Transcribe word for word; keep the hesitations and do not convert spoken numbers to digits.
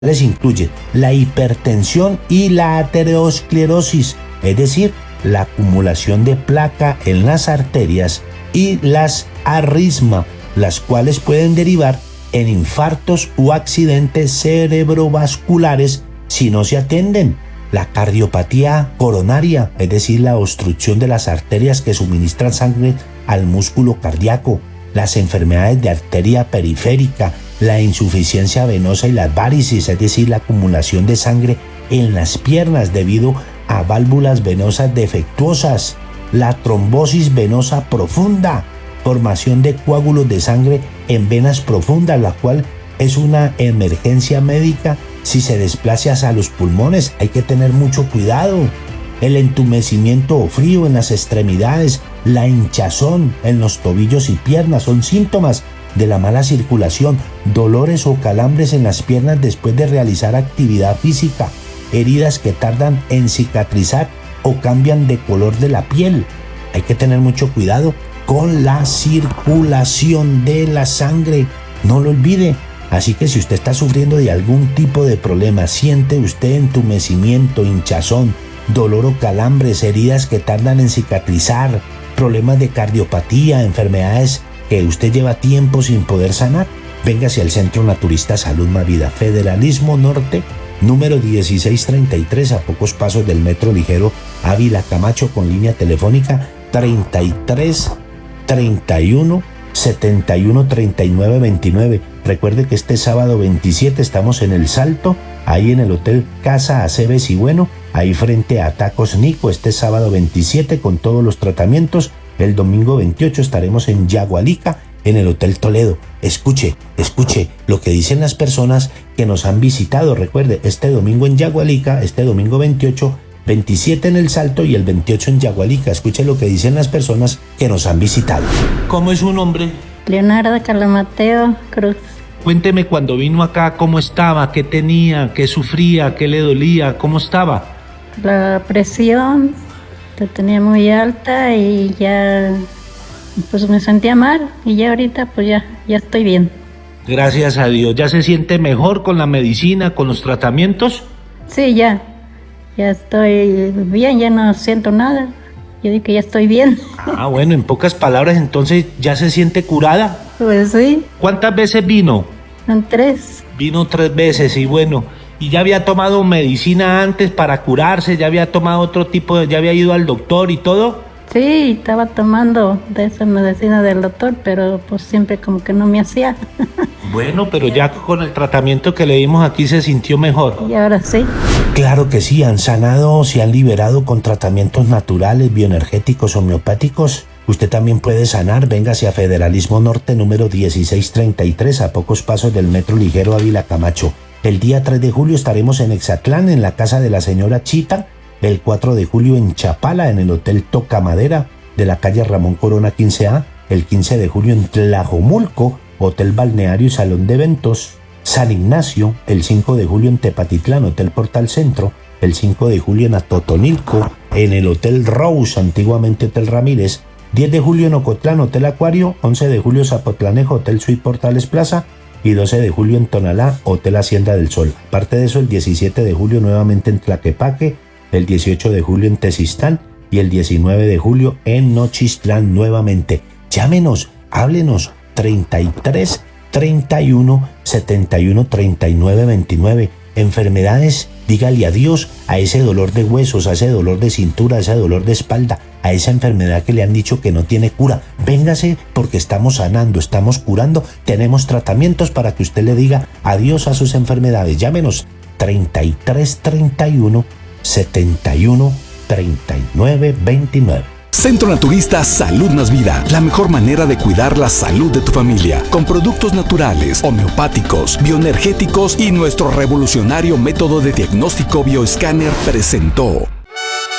Les incluye la hipertensión y la aterosclerosis, es decir, la acumulación de placa en las arterias y las arritmias, las cuales pueden derivar en infartos o accidentes cerebrovasculares si no se atienden. La cardiopatía coronaria, es decir, la obstrucción de las arterias que suministran sangre al músculo cardíaco, las enfermedades de arteria periférica, la insuficiencia venosa y las varices, es decir, la acumulación de sangre en las piernas debido a válvulas venosas defectuosas, la trombosis venosa profunda, formación de coágulos de sangre en venas profundas, la cual es una emergencia médica si se desplaza hacia los pulmones. Hay que tener mucho cuidado. El entumecimiento o frío en las extremidades, la hinchazón en los tobillos y piernas son síntomas de la mala circulación, dolores o calambres en las piernas después de realizar actividad física, heridas que tardan en cicatrizar o cambian de color de la piel. Hay que tener mucho cuidado con la circulación de la sangre, no lo olvide. Así que si usted está sufriendo de algún tipo de problema, siente usted entumecimiento, hinchazón, dolor o calambres, heridas que tardan en cicatrizar, problemas de cardiopatía, enfermedades que usted lleva tiempo sin poder sanar, véngase al Centro Naturista Salud Más Vida, Federalismo Norte, número dieciséis treinta y tres, a pocos pasos del Metro Ligero Ávila Camacho, con línea telefónica treinta y tres treinta y uno setenta y uno treinta y nueve veintinueve. Recuerde que este sábado veintisiete estamos en El Salto, ahí en el Hotel Casa Aceves y Bueno, ahí frente a Tacos Nico, este sábado veintisiete con todos los tratamientos. El domingo veintiocho estaremos en Yagualica, en el Hotel Toledo. Escuche, escuche lo que dicen las personas que nos han visitado. Recuerde, este domingo en Yagualica, este domingo veintiocho, veintisiete en El Salto y el veintiocho en Yagualica. Escuche lo que dicen las personas que nos han visitado. ¿Cómo es su nombre? Leonardo Calamateo Cruz. Cuénteme, cuando vino acá, ¿cómo estaba? ¿Qué tenía? ¿Qué sufría? ¿Qué le dolía? ¿Cómo estaba? La presión la tenía muy alta y ya pues me sentía mal, y ya ahorita pues ya, ya estoy bien. Gracias a Dios. ¿Ya se siente mejor con la medicina, con los tratamientos? Sí, ya. Ya estoy bien, ya no siento nada. Yo digo que ya estoy bien. Ah, bueno, en pocas palabras, entonces, ¿ya se siente curada? Pues sí. ¿Cuántas veces vino? Son tres. Vino tres veces, y bueno, ¿y ya había tomado medicina antes para curarse? ¿Ya había tomado otro tipo de, ya había ido al doctor y todo? Sí, estaba tomando de esa medicina del doctor, pero pues siempre como que no me hacía. Bueno, pero ya con el tratamiento que le dimos aquí se sintió mejor. Y ahora sí. Claro que sí, han sanado, se han liberado con tratamientos naturales, bioenergéticos, homeopáticos. Usted también puede sanar. Véngase a Federalismo Norte, número dieciséis treinta y tres, a pocos pasos del Metro Ligero Ávila Camacho. El día tres de julio estaremos en Exatlán, en la casa de la señora Chita. El cuatro de julio en Chapala, en el Hotel Tocamadera de la calle Ramón Corona quince A. El quince de julio en Tlajomulco, Hotel Balneario y Salón de Eventos. San Ignacio, el cinco de julio en Tepatitlán, Hotel Portal Centro. El cinco de julio en Atotonilco, en el Hotel Rose, antiguamente Hotel Ramírez. diez de julio en Ocotlán, Hotel Acuario. once de julio Zapotlanejo, Hotel Suite Portales Plaza. Y doce de julio en Tonalá, Hotel Hacienda del Sol. Aparte de eso, el diecisiete de julio nuevamente en Tlaquepaque, el dieciocho de julio en Tezistán y el diecinueve de julio en Nochistlán nuevamente. Llámenos, háblenos, treinta y tres treinta y uno setenta y uno treinta y nueve veintinueve. Enfermedades, dígale adiós a ese dolor de huesos, a ese dolor de cintura, a ese dolor de espalda, a esa enfermedad que le han dicho que no tiene cura. Véngase, porque estamos sanando, estamos curando, tenemos tratamientos para que usted le diga adiós a sus enfermedades. Llámenos, treinta y tres treinta y uno setenta y uno treinta y nueve veintinueve. Centro Naturista Salud Más Vida, la mejor manera de cuidar la salud de tu familia, con productos naturales, homeopáticos, bioenergéticos y nuestro revolucionario método de diagnóstico bioescáner presentó